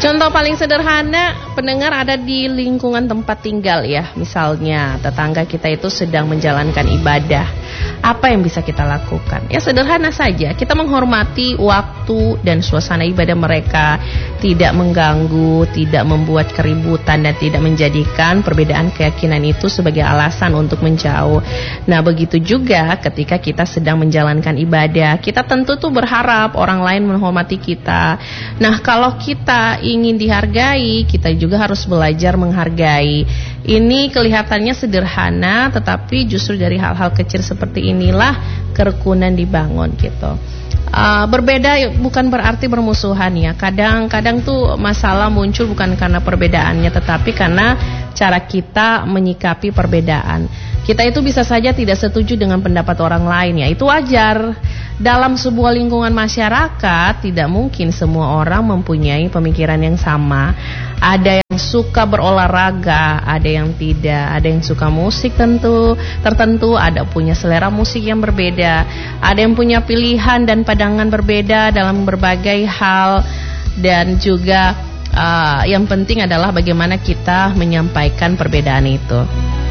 Contoh paling sederhana, pendengar ada di lingkungan tempat tinggal ya. Misalnya tetangga kita itu sedang menjalankan ibadah. Apa yang bisa kita lakukan? Ya sederhana saja, kita menghormati waktu dan suasana ibadah mereka, tidak mengganggu, tidak membuat keributan, dan tidak menjadikan perbedaan keyakinan itu sebagai alasan untuk menjauh. Nah begitu juga ketika kita sedang menjalankan ibadah, kita tentu tuh berharap orang lain menghormati kita. Nah kalau kita ingin dihargai, kita juga harus belajar menghargai. Ini kelihatannya sederhana, tetapi justru dari hal-hal kecil seperti inilah kerukunan dibangun gitu. Berbeda bukan berarti bermusuhan ya. Kadang-kadang tuh masalah muncul bukan karena perbedaannya, tetapi karena cara kita menyikapi perbedaan. Kita itu bisa saja tidak setuju dengan pendapat orang lain ya, itu wajar. Dalam sebuah lingkungan masyarakat tidak mungkin semua orang mempunyai pemikiran yang sama. Ada yang suka berolahraga, ada yang tidak, ada yang suka musik tertentu, ada punya selera musik yang berbeda, ada yang punya pilihan dan pandangan berbeda dalam berbagai hal, dan juga yang penting adalah bagaimana kita menyampaikan perbedaan itu.